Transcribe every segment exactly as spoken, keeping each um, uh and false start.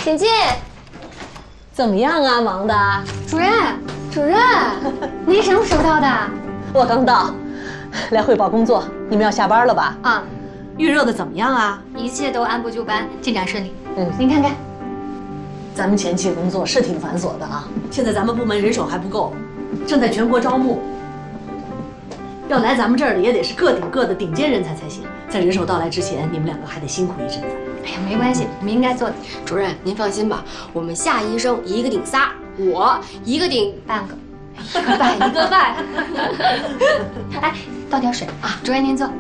请进。 怎么样啊，忙的？ 主任，主任，您什么时候到的？ 我刚到，来汇报工作。你们要下班了吧？ 啊， 预热的怎么样啊？ 一切都按部就班，进展顺利。 嗯， 您看看， 咱们前期工作是挺繁琐的啊。现在咱们部门人手还不够，正在全国招募。要来咱们这儿的也得是个顶个的顶尖人才才行。在人手到来之前，你们两个还得辛苦一阵子。 哎呀，没关系，我们应该做的。 主任，您放心吧，我们夏医生一个顶仨，我一个顶半个，一个半，一个半。哎，倒点水啊，主任您坐。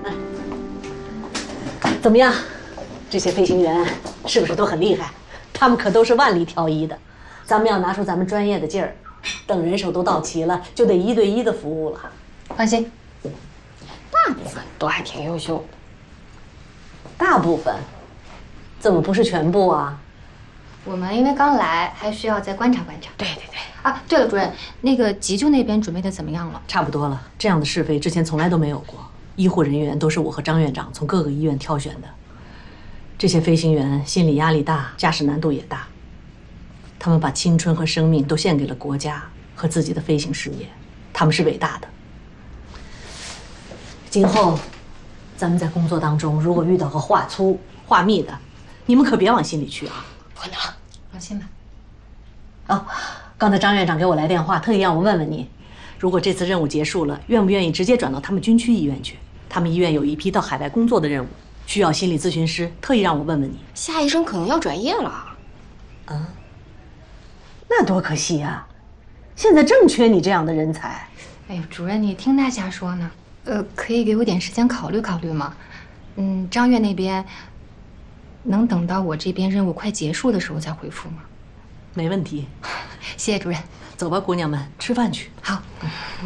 怎么样？这些飞行员是不是都很厉害？他们可都是万里挑一的。咱们要拿出咱们专业的劲儿，等人手都到齐了，就得一对一的服务了。 放心， 大部分都还挺优秀。 大部分？怎么不是全部啊？ 我们因为刚来，还需要再观察观察。 对对对。 啊，对了，主任，那个急救那边准备的怎么样了？ 差不多了。这样的试飞之前从来都没有过，医护人员都是我和张院长从各个医院挑选的。这些飞行员心理压力大，驾驶难度也大。他们把青春和生命都献给了国家和自己的飞行事业，他们是伟大的。今后，咱们在工作当中，如果遇到个话粗话密的，你们可别往心里去啊！ 不能， 放心吧。 哦，刚才张院长给我来电话，特意让我问问你，如果这次任务结束了，愿不愿意直接转到他们军区医院去？他们医院有一批到海外工作的任务，需要心理咨询师，特意让我问问你。 夏医生可能要转业了。 啊，那多可惜呀！现在正缺你这样的人才。 哎呦，主任，你听他瞎说呢。呃，可以给我点时间考虑考虑吗？嗯，张院那边能等到我这边任务快结束的时候再回复吗？ 没问题。 谢谢主任。 走吧，姑娘们，吃饭去。 好。